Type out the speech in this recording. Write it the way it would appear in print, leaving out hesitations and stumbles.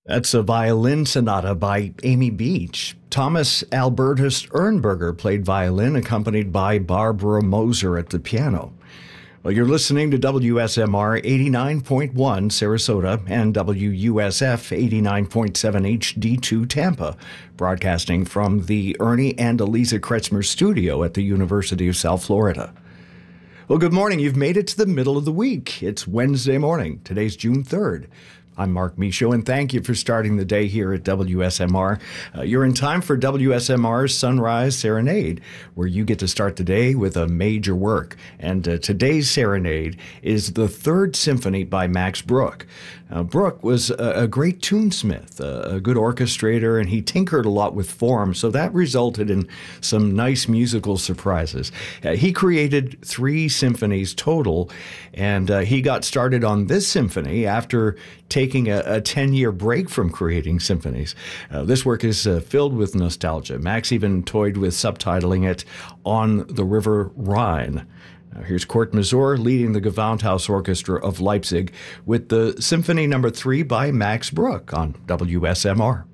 That's a violin sonata by Amy Beach. Thomas Albertus Ernberger played violin, accompanied by Barbara Moser at the piano. Well, you're listening to WSMR 89.1 Sarasota and WUSF 89.7 HD2 Tampa, broadcasting from the Ernie and Eliza Kretzmer studio at the University of South Florida. Well, good morning. You've made it to the middle of the week. It's Wednesday morning. Today's June 3rd. I'm Mark Michaud, and thank you for starting the day here at WSMR. You're in time for WSMR's Sunrise Serenade, where you get to start the day with a major work. And today's serenade is the Third Symphony by Max Bruch. Bruch was a great tunesmith, a good orchestrator, and he tinkered a lot with form, so that resulted in some nice musical surprises. He created 3 symphonies total, and he got started on this symphony after taking a 10-year break from creating symphonies. This work is filled with nostalgia. Max even toyed with subtitling it On the River Rhine. Now here's Kurt Masur leading the Gewandhaus Orchestra of Leipzig with the Symphony No. 3 by Max Bruch on WSMR.